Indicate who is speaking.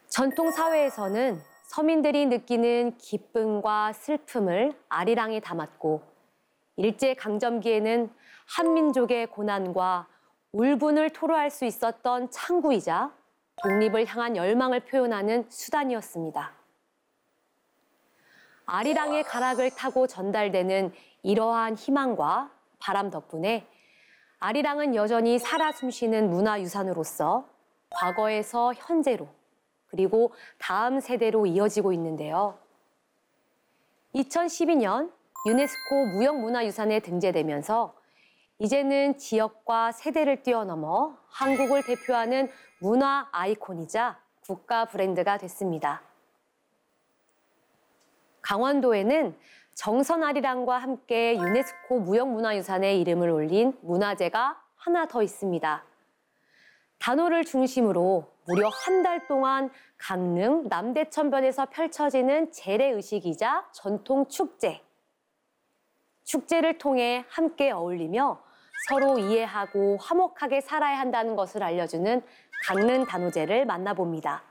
Speaker 1: 전통 사회에서는 서민들이 느끼는 기쁨과 슬픔을 아리랑에 담았고, 일제강점기에는 한민족의 고난과 울분을 토로할 수 있었던 창구이자 독립을 향한 열망을 표현하는 수단이었습니다. 아리랑의 가락을 타고 전달되는 이러한 희망과 바람 덕분에 아리랑은 여전히 살아 숨쉬는 문화유산으로서 과거에서 현재로 그리고 다음 세대로 이어지고 있는데요. 2012년 유네스코 무형문화유산에 등재되면서 이제는 지역과 세대를 뛰어넘어 한국을 대표하는 문화 아이콘이자 국가 브랜드가 됐습니다. 강원도에는 정선아리랑과 함께 유네스코 무형문화유산에 이름을 올린 문화재가 하나 더 있습니다. 단오를 중심으로 무려 한 달 동안 강릉 남대천변에서 펼쳐지는 재래의식이자 전통 축제. 축제를 통해 함께 어울리며 서로 이해하고 화목하게 살아야 한다는 것을 알려주는 강릉 단오제를 만나봅니다.